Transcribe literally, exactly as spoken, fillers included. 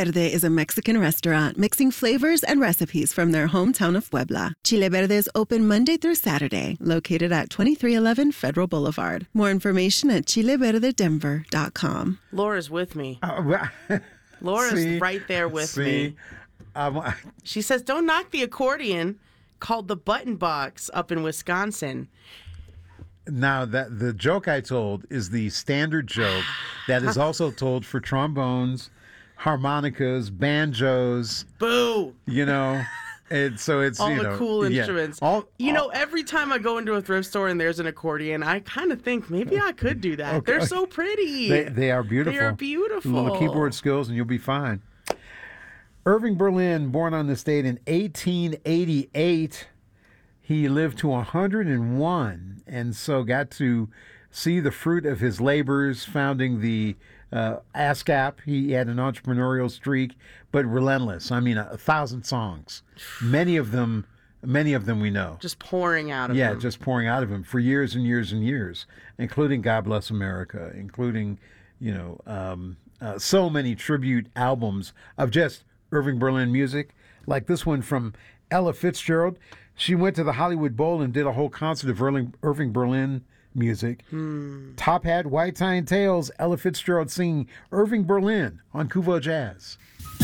Verde is a Mexican restaurant mixing flavors and recipes from their hometown of Puebla. Chile Verde is open Monday through Saturday, located at twenty-three eleven Federal Boulevard. More information at chile verde denver dot com. Laura's with me. Uh, well, Laura's see, right there with see, me. Um, She says, don't knock the accordion, called the Button Box up in Wisconsin. Now, that the joke I told is the standard joke that is also told for trombones, harmonicas, banjos. Boo! You know, and so it's all you the know, cool yeah, instruments. all, you all, know, every time I go into a thrift store and there's an accordion, I kind of think maybe I could do that. Okay. They're so pretty. They, they are beautiful. They are beautiful. Little keyboard skills, and you'll be fine. Irving Berlin, born on this date in eighteen eighty-eight. He lived to one hundred one, and so got to see the fruit of his labors founding the uh, ASCAP. He had an entrepreneurial streak, but relentless. I mean, a, a thousand songs, many of them, many of them we know. Just pouring out of yeah, him. just pouring out of him for years and years and years, including God Bless America, including, you know, um, uh, so many tribute albums of just Irving Berlin music, like this one from Ella Fitzgerald. She went to the Hollywood Bowl and did a whole concert of Irving, Irving Berlin music. Hmm. Top hat, white tie and tails, Ella Fitzgerald singing Irving Berlin on Kuvo Jazz.